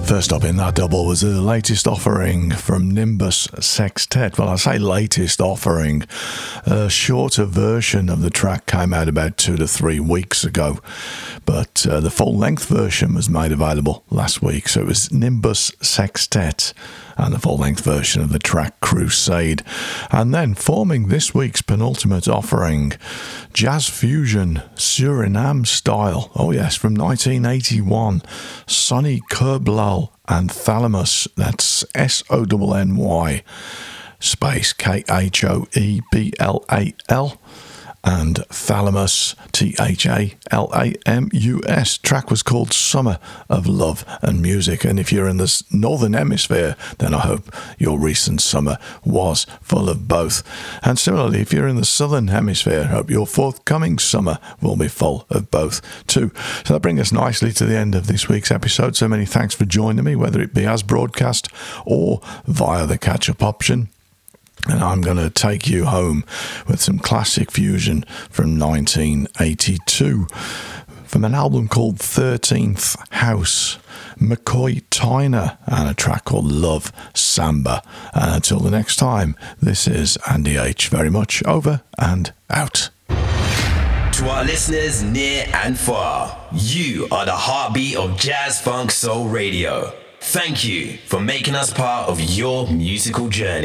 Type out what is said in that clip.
First up in that double was the latest offering from Nimbus Sextet. Well, I say latest offering. A shorter version of the track came out about 2 to 3 weeks ago, but the full-length version was made available last week. So it was Nimbus Sextet and the full-length version of the track Crusade. And then forming this week's penultimate offering, Jazz Fusion Suriname style. Oh yes, from 1981, Sonny Kerblal and Thalamus. That's SONNY space KHOEBLAL and Thalamus THALAMUS. Track was called Summer of Love and Music, and if you're in the Northern Hemisphere, then I hope your recent summer was full of both. And similarly, if you're in the Southern Hemisphere, I hope your forthcoming summer will be full of both too. So that brings us nicely to the end of this week's episode. So many thanks for joining me, whether it be as broadcast or via the catch-up option. And I'm going to take you home with some classic fusion from 1982 from an album called 13th House, McCoy Tyner, and a track called Love Samba. And until the next time, this is Andy H. Very much over and out. To our listeners near and far, you are the heartbeat of Jazz Funk Soul Radio. Thank you for making us part of your musical journey.